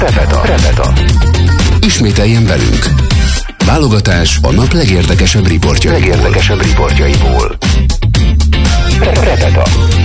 Repeta. Ismételjen velünk. Válogatás a nap legérdekesebb riportjaiból. Repeta.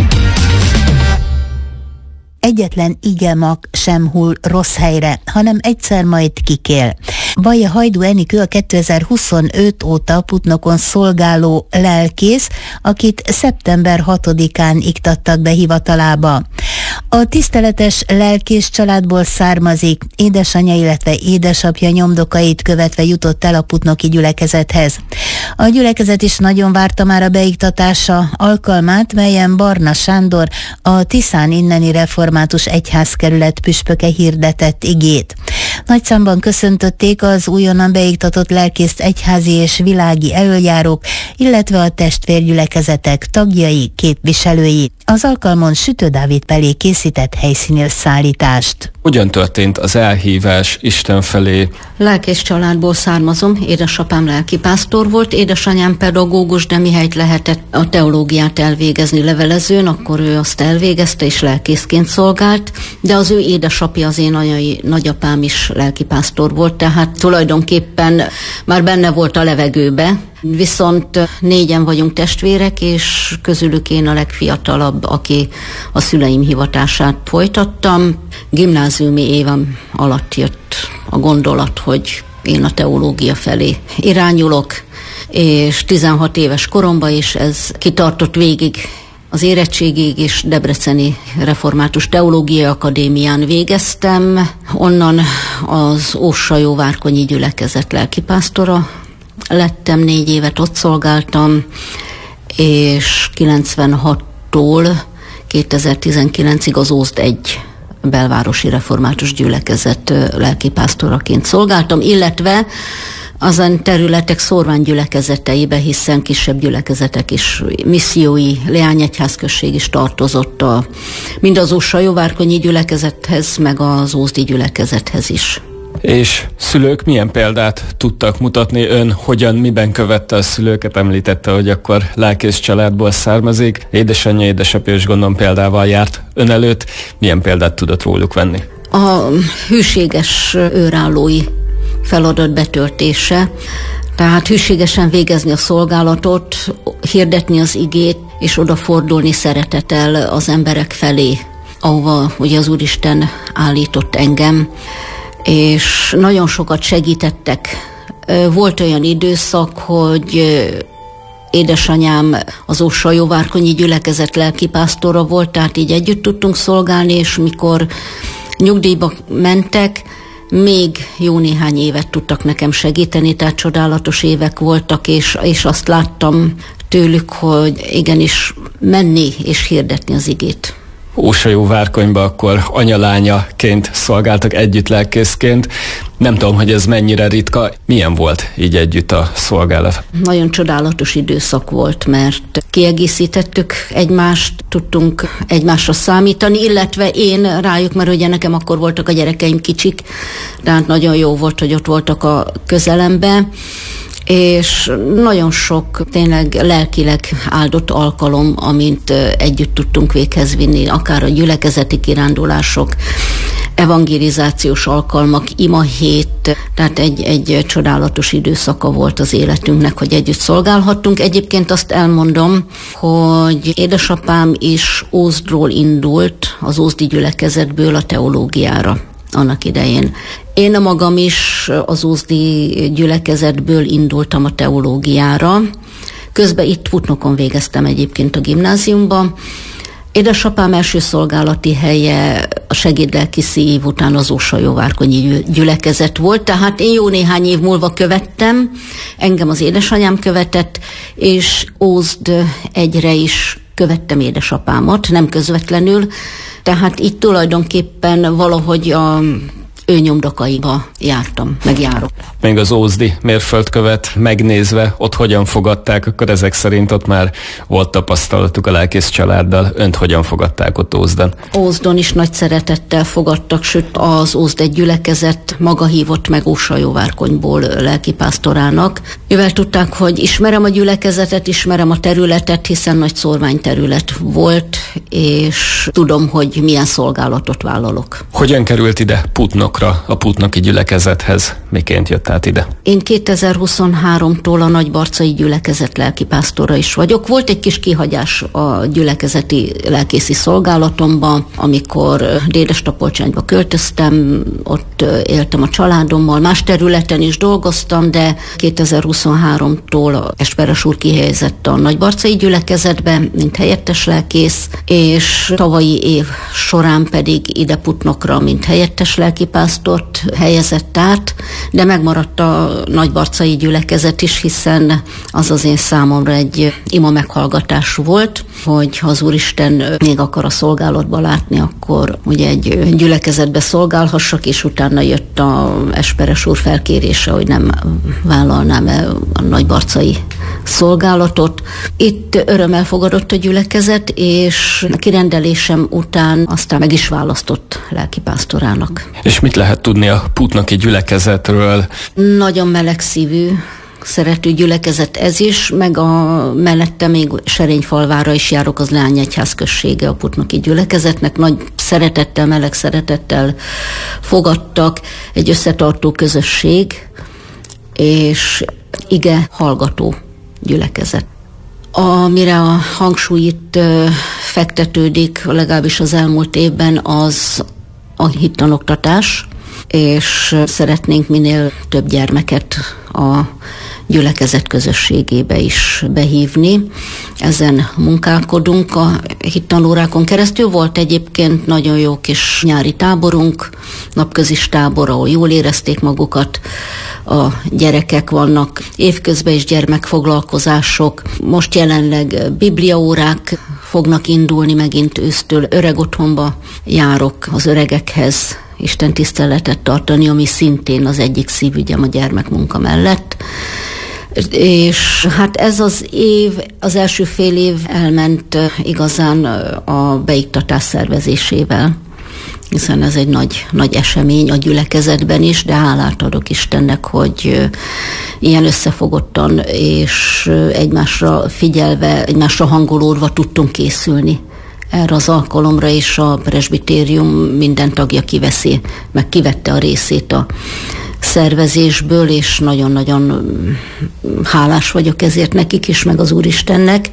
Egyetlen igemak sem hull rossz helyre, hanem egyszer majd kikél. Baja Hajdú Enikő a 2025 óta Putnokon szolgáló lelkész, akit szeptember 6-án iktattak be hivatalába. A tiszteletes lelkész családból származik, édesanyja, illetve édesapja nyomdokait követve jutott el a putnoki gyülekezethez. A gyülekezet is nagyon várta már a beiktatása alkalmát, melyen Barna Sándor, a Tiszán inneni református egyházkerület püspöke hirdetett igét. Nagy számban köszöntötték az újonnan beiktatott lelkészt egyházi és világi elöljárók, illetve a testvérgyülekezetek tagjai, képviselői. Az alkalmon Sütő Dávid Pelé készített helyszínélszállítást. Hogyan történt az elhívás Isten felé? Lelkész családból származom, édesapám lelkipásztor volt, édesanyám pedagógus, de mihelyt lehetett a teológiát elvégezni levelezőn, akkor ő azt elvégezte és lelkészként szolgált, de az ő édesapja, az én anyai nagyapám is lelkipásztor volt, tehát tulajdonképpen már benne volt a levegőbe. Viszont 4-en vagyunk testvérek, és közülük én a legfiatalabb, aki a szüleim hivatását folytattam. Gimnáziumi évem alatt jött a gondolat, hogy én a teológia felé irányulok, és 16 éves koromban, és ez kitartott végig az érettségig, és Debreceni Református Teológiai Akadémián végeztem. Onnan az Óssajó-Várkonyi gyülekezet lelkipásztora lettem, 4 évet ott szolgáltam, és 96-tól 2019-ig az Ózd 1 belvárosi református gyülekezet lelkipásztoraként szolgáltam, illetve azon területek szórványgyülekezeteibe, hiszen kisebb gyülekezetek is, missziói leányegyházközség is tartozott mind az Óssajó-Várkonyi gyülekezethez, meg az ózdi gyülekezethez is. És szülők milyen példát tudtak mutatni? Ön hogyan, miben követte a szülőket? Említette, hogy akkor lelkész családból származik. Édesanyja, édesapja is gondolom példával járt ön előtt. Milyen példát tudott róluk venni? A hűséges őrállói feladat betöltése, tehát hűségesen végezni a szolgálatot, hirdetni az igét, és odafordulni szeretettel az emberek felé, ahova ugye az Úristen állított engem, és nagyon sokat segítettek. Volt olyan időszak, hogy édesanyám az Óssajó-Várkonyi gyülekezet lelkipásztora volt, tehát így együtt tudtunk szolgálni, és mikor nyugdíjba mentek, még jó néhány évet tudtak nekem segíteni, tehát csodálatos évek voltak, és azt láttam tőlük, hogy igenis menni és hirdetni az igét. Óssajó-Várkonyba akkor anyalányaként szolgáltak együtt lelkészként. Nem tudom, hogy ez mennyire ritka. Milyen volt így együtt a szolgálat? Nagyon csodálatos időszak volt, mert kiegészítettük egymást, tudtunk egymásra számítani, illetve én rájuk, mert ugye nekem akkor voltak a gyerekeim kicsik, tehát nagyon jó volt, hogy ott voltak a közelembe, és nagyon sok tényleg lelkileg áldott alkalom, amint együtt tudtunk véghez vinni, akár a gyülekezeti kirándulások, evangelizációs alkalmak, imahét, tehát egy csodálatos időszaka volt az életünknek, hogy együtt szolgálhattunk. Egyébként azt elmondom, hogy édesapám is Ózdról indult, az ózdi gyülekezetből a teológiára annak idején. Én a magam is az ózdi gyülekezetből indultam a teológiára. Közben itt Putnokon végeztem egyébként a gimnáziumba. Édesapám első szolgálati helye a segédlelkészi év után az Óssajó-Várkonyi gyülekezet volt, tehát én jó néhány év múlva követtem, engem az édesanyám követett, és Ózd 1-re is követtem édesapámat, nem közvetlenül, tehát itt tulajdonképpen valahogy a ő nyomdokaiba jártam, megjárok. Még az ózdi mérföldkövet megnézve, ott hogyan fogadták, akkor ezek szerint ott már volt tapasztalatuk a lelkész családdal. Önt hogyan fogadták ott Ózdon? Ózdon is nagy szeretettel fogadtak, sőt az Ózd egy gyülekezet maga hívott meg Óssajó-Várkonyból lelkipásztorának. Mivel tudták, hogy ismerem a gyülekezetet, ismerem a területet, hiszen nagy szórványterület volt, és tudom, hogy milyen szolgálatot vállalok. Hogyan került ide Putnok? Putnokra, a putnoki gyülekezethez. Miként jött át ide? Én 2023-tól a Nagybarcai gyülekezet lelkipásztora is vagyok. Volt egy kis kihagyás a gyülekezeti lelkészi szolgálatomban, amikor Dédes-Tapolcsányba költöztem, ott éltem a családommal, más területen is dolgoztam, de 2023-tól Esperes úr kihelyezett a Nagybarcai gyülekezetbe, mint helyettes lelkész, és tavalyi év során pedig ide Putnokra, mint helyettes lelkipásztort helyezett át, de megmaradt a Nagybarcai gyülekezet is, hiszen az én számomra egy ima meghallgatás volt, hogy ha az Úristen még akar a szolgálatba látni, akkor ugye egy gyülekezetbe szolgálhassak, és utána jött a Esperes úr felkérése, hogy nem vállalnám el a Nagybarcai szolgálatot. Itt örömmel fogadott a gyülekezet, és a kirendelésem után aztán meg is választott lelkipásztorának. És mit lehet tudni a putnoki gyülekezetről? Nagyon melegszívű, szerető gyülekezet ez is, meg mellette még Serényfalvára is járok, az Leányegyház községe a putnoki gyülekezetnek. Nagy szeretettel, meleg szeretettel fogadtak, egy összetartó közösség, és ige hallgató gyülekezet. Amire a hangsúly itt fektetődik, legalábbis az elmúlt évben, az a hittanoktatás, és szeretnénk minél több gyermeket a gyülekezet közösségébe is behívni. Ezen munkálkodunk a hittanórákon keresztül. Volt egyébként nagyon jó kis nyári táborunk, napközis tábor, ahol jól érezték magukat a gyerekek, vannak évközben is gyermekfoglalkozások. Most jelenleg bibliaórák fognak indulni megint ősztől. Öreg otthonba járok az öregekhez Isten tiszteletet tartani, ami szintén az egyik szívügyem a gyermekmunka mellett. És hát ez az év, az első fél év elment igazán a beiktatás szervezésével, hiszen ez egy nagy esemény a gyülekezetben is, de hálát adok Istennek, hogy ilyen összefogottan és egymásra figyelve, egymásra hangolódva tudtunk készülni erre az alkalomra, és a presbitérium minden tagja kivette a részét a szervezésből, és nagyon-nagyon hálás vagyok ezért nekik is, meg az Úristennek.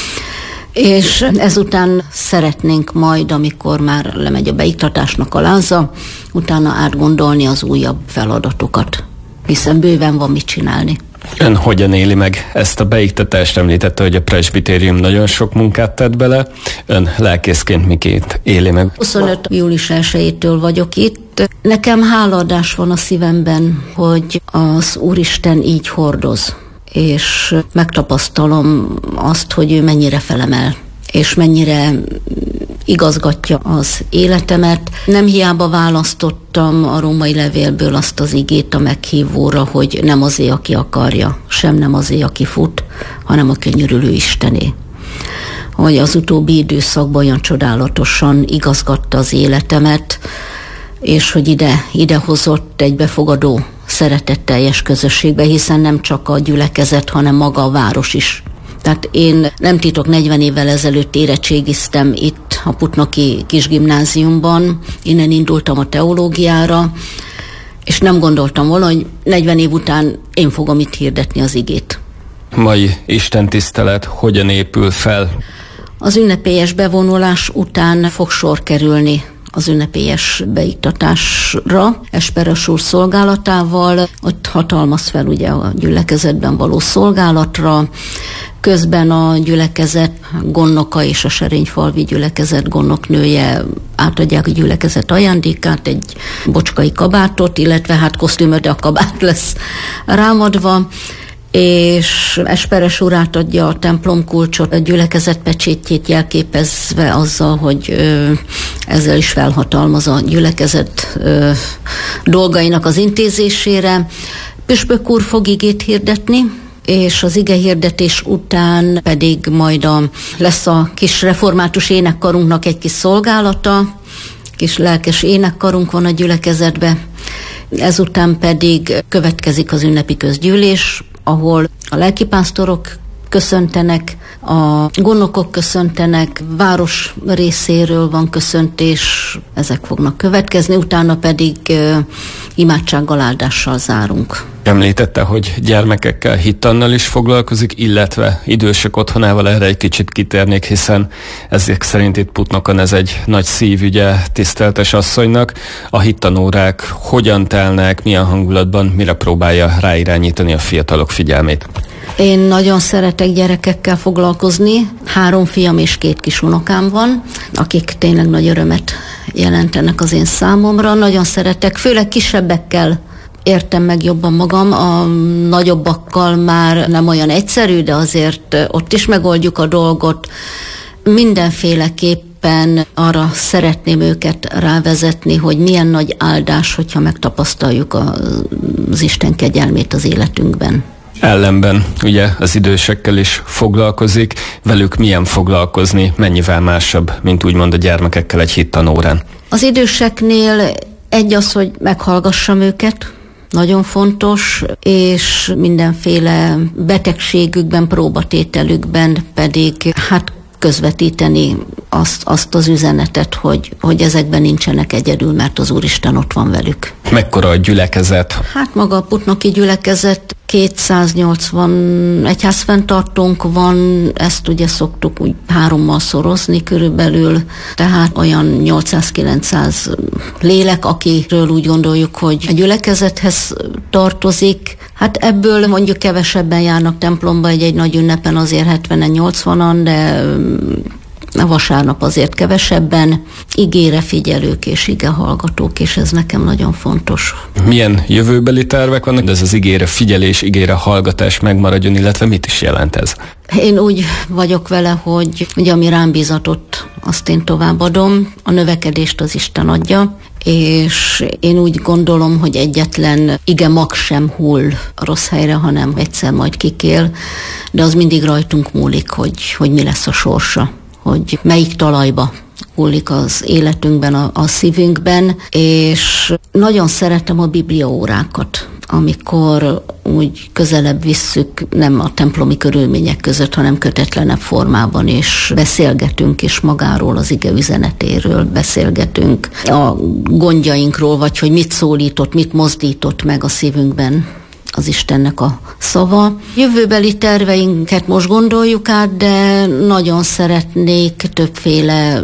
És ezután szeretnénk majd, amikor már lemegy a beiktatásnak a láza, utána átgondolni az újabb feladatokat, hiszen bőven van mit csinálni. Ön hogyan éli meg ezt a beiktatást? Említette, hogy a presbitérium nagyon sok munkát tett bele. Ön lelkészként miként éli meg? 25. július 1-től vagyok itt. Nekem hálaadás van a szívemben, hogy az Úristen így hordoz, és megtapasztalom azt, hogy ő mennyire felemel, és mennyire igazgatja az életemet. Nem hiába választottam a római levélből azt az igét a meghívóra, hogy nem azé, aki akarja, sem nem azé, aki fut, hanem a könyörülő Istené. Hogy az utóbbi időszakban olyan csodálatosan igazgatta az életemet, és hogy ide hozott egy befogadó, szeretetteljes közösségbe, hiszen nem csak a gyülekezet, hanem maga a város is. Tehát én nem titok, 40 évvel ezelőtt érettségiztem itt a Putnoki Kisgimnáziumban, innen indultam a teológiára, és nem gondoltam volna, hogy 40 év után én fogom itt hirdetni az igét. Mai istentisztelet hogyan épül fel? Az ünnepélyes bevonulás után fog sor kerülni az ünnepélyes beiktatásra, Esperes úr szolgálatával, ott hatalmaz fel ugye a gyülekezetben való szolgálatra, közben a gyülekezet gondnoka és a Serényfalvi gyülekezet gondnoknője átadják a gyülekezet ajándékát, egy bocskai kabátot, illetve hát kosztümöt, de a kabát lesz rámadva, és Esperes úr átadja a templomkulcsot, a gyülekezet pecsétjét jelképezve azzal, hogy ezzel is felhatalmaz a gyülekezet dolgainak az intézésére. Püspök úr fog igét hirdetni, és az igehirdetés után pedig majd lesz a kis református énekkarunknak egy kis szolgálata, kis lelkes énekkarunk van a gyülekezetbe. Ezután pedig következik az ünnepi közgyűlés, ahol a lelkipásztorok köszöntenek, a gondnokok köszöntenek, város részéről van köszöntés, ezek fognak következni, utána pedig imádsággal, áldással zárunk. Említette, hogy gyermekekkel, hittannal is foglalkozik, illetve idősek otthonával, erre egy kicsit kitérnék, hiszen ezek szerint itt Putnokon ez egy nagy szívügye tiszteltes asszonynak. A hittanórák hogyan telnek, milyen hangulatban, mire próbálja ráirányítani a fiatalok figyelmét? Én nagyon szeretek gyerekekkel foglalkozni. 3 fiam és 2 kisunokám van, akik tényleg nagy örömet jelentenek az én számomra. Nagyon szeretek, főleg kisebbekkel értem meg jobban magam, a nagyobbakkal már nem olyan egyszerű, de azért ott is megoldjuk a dolgot. Mindenféleképpen arra szeretném őket rávezetni, hogy milyen nagy áldás, hogyha megtapasztaljuk az Isten kegyelmét az életünkben. Ellenben ugye az idősekkel is foglalkozik, velük milyen foglalkozni, mennyivel másabb, mint úgymond a gyermekekkel egy hittanórán? Az időseknél egy az, hogy meghallgassam őket, nagyon fontos, és mindenféle betegségükben, próbatételükben pedig közvetíteni azt az üzenetet, hogy ezekben nincsenek egyedül, mert az Úristen ott van velük. Mekkora a gyülekezet? Maga a putnoki gyülekezet 280 egyházfenntartónk van, ezt ugye szoktuk úgy 3-mal szorozni körülbelül, tehát olyan 800-900 lélek, akiről úgy gondoljuk, hogy a gyülekezethez tartozik. Ebből mondjuk kevesebben járnak templomba egy nagy ünnepen, azért 70-80-an, de vasárnap azért kevesebben, igére figyelők és ige hallgatók, és ez nekem nagyon fontos. Milyen jövőbeli tervek vannak, de ez az igére figyelés, igére hallgatás megmaradjon, illetve mit is jelent ez? Én úgy vagyok vele, hogy ugye ami rám bízatott, azt én továbbadom, a növekedést az Isten adja, és én úgy gondolom, hogy egyetlen ige mag sem hull rossz helyre, hanem egyszer majd kikél, de az mindig rajtunk múlik, hogy mi lesz a sorsa, hogy melyik talajba hullik az életünkben, a szívünkben, és nagyon szeretem a bibliaórákat, amikor úgy közelebb visszük, nem a templomi körülmények között, hanem kötetlenebb formában, és beszélgetünk, és magáról, az ige üzenetéről beszélgetünk, a gondjainkról, vagy hogy mit szólított, mit mozdított meg a szívünkben az Istennek a szava. Jövőbeli terveinket most gondoljuk át, de nagyon szeretnék többféle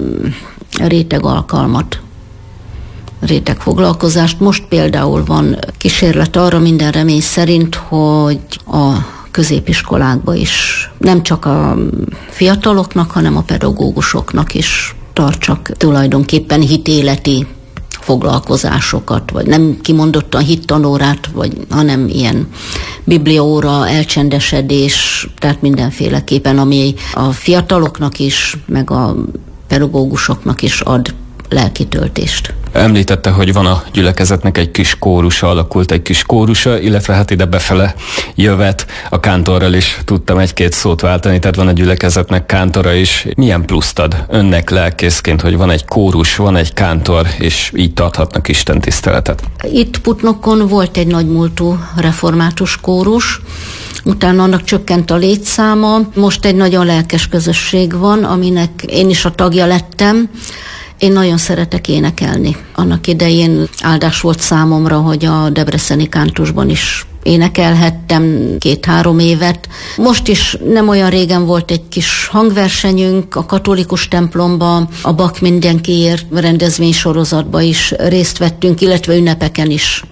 rétegfoglalkozást. Most például van kísérlet arra minden remény szerint, hogy a középiskolákba is nem csak a fiataloknak, hanem a pedagógusoknak is tartsak tulajdonképpen hitéleti foglalkozásokat, vagy nem kimondottan hittanórát, hanem ilyen bibliaóra, elcsendesedés, tehát mindenféleképpen, ami a fiataloknak is, meg a pedagógusoknak is ad lelkitöltést. Említette, hogy van a gyülekezetnek egy kis kórusa, alakult egy kis kórusa, illetve ide befele jövet. A kántorral is tudtam egy-két szót váltani, tehát van a gyülekezetnek kántora is. Milyen pluszt ad önnek lelkészként, hogy van egy kórus, van egy kántor, és így tarthatnak Isten tiszteletet? Itt Putnokon volt egy nagymúltú református kórus, utána annak csökkent a létszáma. Most egy nagyon lelkes közösség van, aminek én is a tagja lettem. Én nagyon szeretek énekelni. Annak idején áldás volt számomra, hogy a debreceni kántusban is énekelhettem 2-3 évet. Most is nem olyan régen volt egy kis hangversenyünk a katolikus templomban, a Bach mindenkiért rendezvénysorozatba is részt vettünk, illetve ünnepeken is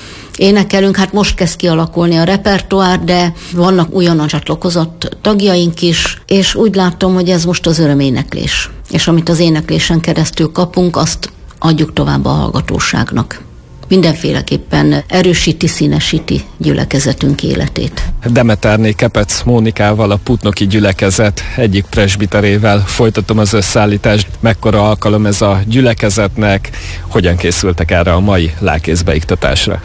énekelünk. Most kezd kialakulni a repertoár, de vannak újonnan csatlakozott tagjaink is, és úgy látom, hogy ez most az öröméneklés. És amit az éneklésen keresztül kapunk, azt adjuk tovább a hallgatóságnak. Mindenféleképpen erősíti, színesíti gyülekezetünk életét. Demeterné Kepec Mónikával, a putnoki gyülekezet egyik presbiterével folytatom az összeállítást. Mekkora alkalom ez a gyülekezetnek? Hogyan készültek erre a mai lelkészbeiktatásra?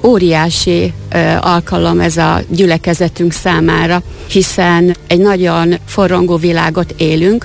Óriási alkalom ez a gyülekezetünk számára, hiszen egy nagyon forrongó világot élünk,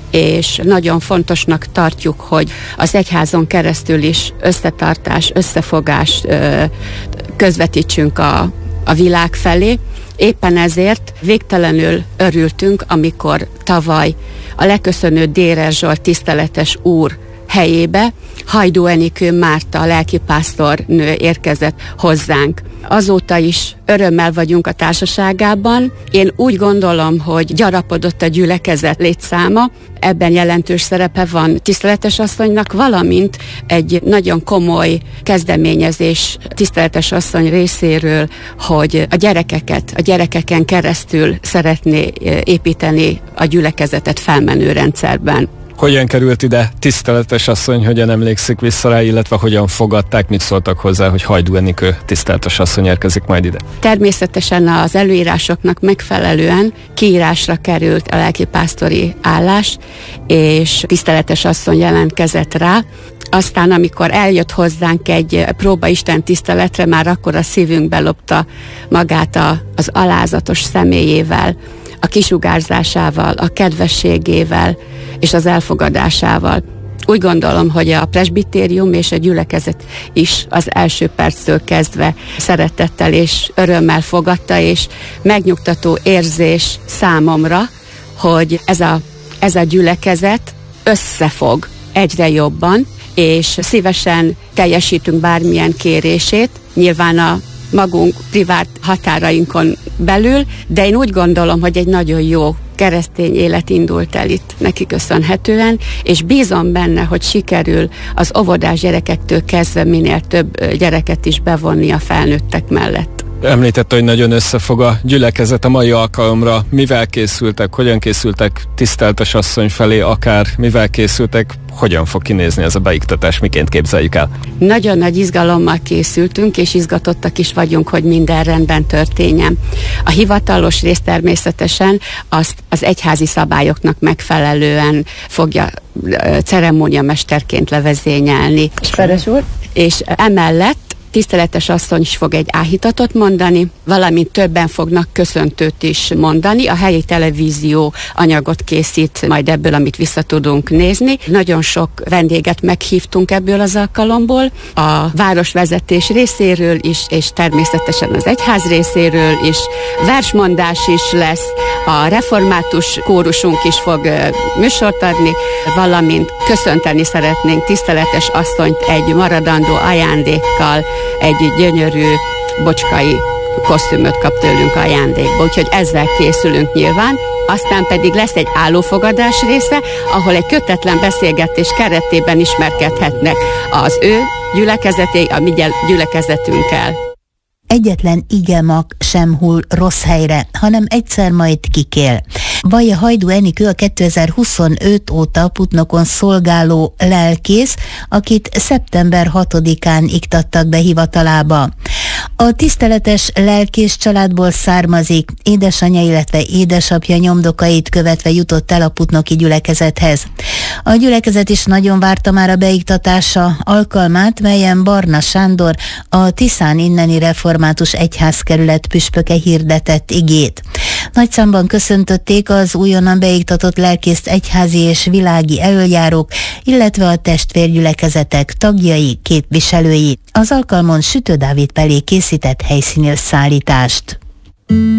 és nagyon fontosnak tartjuk, hogy az egyházon keresztül is összetartás, összefogást közvetítsünk a világ felé, Éppen ezért végtelenül örültünk, amikor tavaly a leköszönő Dérer Zsolt tiszteletes úr helyébe Hajdú Enikő Márta, a lelkipásztornő érkezett hozzánk. Azóta is örömmel vagyunk a társaságában. Én úgy gondolom, hogy gyarapodott a gyülekezet létszáma, ebben jelentős szerepe van tiszteletes asszonynak, valamint egy nagyon komoly kezdeményezés tiszteletes asszony részéről, hogy a gyerekeken keresztül szeretné építeni a gyülekezetet felmenő rendszerben. Hogyan került ide tiszteletes asszony, hogyan emlékszik vissza rá, illetve hogyan fogadták, mit szóltak hozzá, hogy Hajdú Enikő tiszteletes asszony érkezik majd ide? Természetesen az előírásoknak megfelelően kiírásra került a lelkipásztori állás, és tiszteletes asszony jelentkezett rá. Aztán, amikor eljött hozzánk egy próbaisten tiszteletre, már akkor a szívünkbe lopta magát az alázatos személyével, a kisugárzásával, a kedvességével és az elfogadásával. Úgy gondolom, hogy a presbitérium és a gyülekezet is az első perctől kezdve szeretettel és örömmel fogadta, és megnyugtató érzés számomra, hogy ez a gyülekezet összefog egyre jobban, és szívesen teljesítünk bármilyen kérését, nyilván a magunk privát határainkon belül, de én úgy gondolom, hogy egy nagyon jó keresztény élet indult el itt neki köszönhetően, és bízom benne, hogy sikerül az óvodás gyerekektől kezdve minél több gyereket is bevonni a felnőttek mellett. Említette, hogy nagyon összefog a gyülekezet a mai alkalomra. Mivel készültek, hogyan készültek tiszteletes asszony felé, akár mivel készültek, hogyan fog kinézni ez a beiktatás, miként képzeljük el? Nagyon nagy izgalommal készültünk, és izgatottak is vagyunk, hogy minden rendben történjen. A hivatalos rész természetesen azt az egyházi szabályoknak megfelelően fogja ceremóniamesterként levezényelni. Feres úr? És emellett tiszteletes asszony is fog egy áhítatot mondani, valamint többen fognak köszöntőt is mondani. A helyi televízió anyagot készít majd ebből, amit vissza tudunk nézni. Nagyon sok vendéget meghívtunk ebből az alkalomból, a városvezetés részéről is, és természetesen az egyház részéről is. Versmondás is lesz, a református kórusunk is fog műsort adni, valamint köszönteni szeretnénk tiszteletes asszonyt egy maradandó ajándékkal, egy gyönyörű bocskai kosztümöt kap tőlünk ajándékba, úgyhogy ezzel készülünk nyilván. Aztán pedig lesz egy állófogadás része, ahol egy kötetlen beszélgetés keretében ismerkedhetnek az ő gyülekezeté, a mi gyülekezetünkkel. Egyetlen igemak sem hull rossz helyre, hanem egyszer majd kikél. Baja Hajdú Enikő a 2025 óta Putnokon szolgáló lelkész, akit szeptember 6-án iktattak be hivatalába. A tiszteletes lelkész családból származik, édesanyja, illetve édesapja nyomdokait követve jutott el a putnoki gyülekezethez. A gyülekezet is nagyon várta már a beiktatása alkalmát, melyen Barna Sándor, a Tiszán inneni református egyházkerület püspöke hirdetett igét. Nagy számban köszöntötték az újonnan beiktatott lelkészt egyházi és világi elöljárók, illetve a testvérgyülekezetek tagjai, képviselői. Az alkalmon Sütő Dávid Pelé készített helyszíni összeállítást.